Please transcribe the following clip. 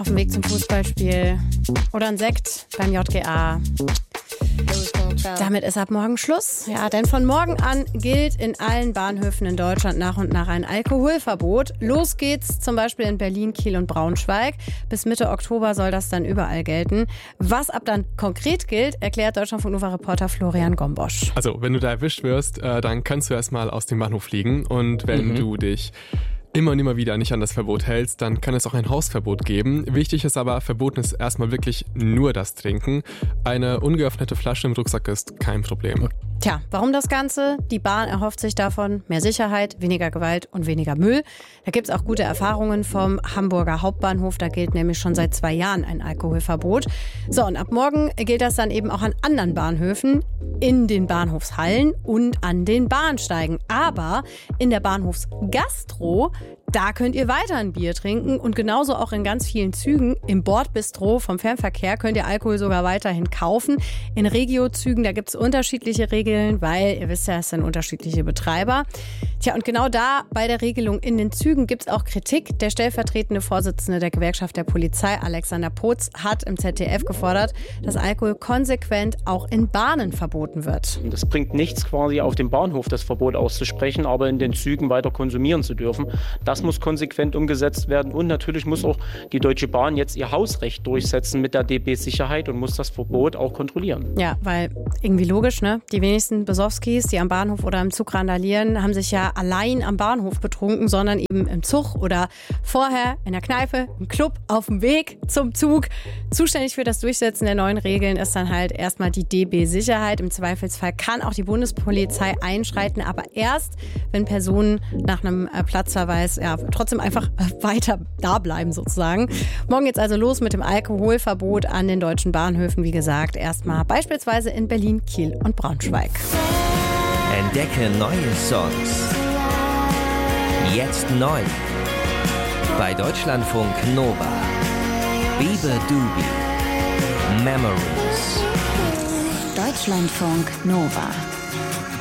auf dem Weg zum Fußballspiel oder ein Sekt beim JGA. Damit ist ab morgen Schluss. Ja, denn von morgen an gilt in allen Bahnhöfen in Deutschland nach und nach ein Alkoholverbot. Los geht's zum Beispiel in Berlin, Kiel und Braunschweig. Bis Mitte Oktober soll das dann überall gelten. Was ab dann konkret gilt, erklärt Deutschlandfunk-Nova-Reporter Florian Gombosch. Also, wenn du da erwischt wirst, dann kannst du erstmal aus dem Bahnhof fliegen. Und wenn du dich immer und immer wieder nicht an das Verbot hältst, dann kann es auch ein Hausverbot geben. Wichtig ist aber, verboten ist erstmal wirklich nur das Trinken. Eine ungeöffnete Flasche im Rucksack ist kein Problem. Tja, warum das Ganze? Die Bahn erhofft sich davon mehr Sicherheit, weniger Gewalt und weniger Müll. Da gibt es auch gute Erfahrungen vom Hamburger Hauptbahnhof. Da gilt nämlich schon seit 2 Jahren ein Alkoholverbot. So, und ab morgen gilt das dann eben auch an anderen Bahnhöfen, in den Bahnhofshallen und an den Bahnsteigen. Aber in der Bahnhofsgastro, da könnt ihr weiter ein Bier trinken und genauso auch in ganz vielen Zügen. Im Bordbistro vom Fernverkehr könnt ihr Alkohol sogar weiterhin kaufen. In Regio-Zügen, da gibt es unterschiedliche Regeln, weil ihr wisst ja, es sind unterschiedliche Betreiber. Tja, und genau da bei der Regelung in den Zügen gibt es auch Kritik. Der stellvertretende Vorsitzende der Gewerkschaft der Polizei, Alexander Potz, hat im ZDF gefordert, dass Alkohol konsequent auch in Bahnen verboten wird. Es bringt nichts, quasi auf dem Bahnhof das Verbot auszusprechen, aber in den Zügen weiter konsumieren zu dürfen. Das muss konsequent umgesetzt werden und natürlich muss auch die Deutsche Bahn jetzt ihr Hausrecht durchsetzen mit der DB Sicherheit und muss das Verbot auch kontrollieren. Ja, weil irgendwie logisch, ne? Die wenigsten Besowskis, die am Bahnhof oder im Zug randalieren, haben sich ja allein am Bahnhof betrunken, sondern eben im Zug oder vorher in der Kneipe, im Club, auf dem Weg zum Zug. Zuständig für das Durchsetzen der neuen Regeln ist dann halt erstmal die DB Sicherheit. Im Zweifelsfall kann auch die Bundespolizei einschreiten, aber erst, wenn Personen nach einem Platzverweis trotzdem einfach weiter da bleiben sozusagen. Morgen geht's also los mit dem Alkoholverbot an den deutschen Bahnhöfen. Wie gesagt, erstmal beispielsweise in Berlin, Kiel und Braunschweig. Entdecke neue Songs. Jetzt neu. Bei Deutschlandfunk Nova. Bieber Doobie. Memories. Deutschlandfunk Nova.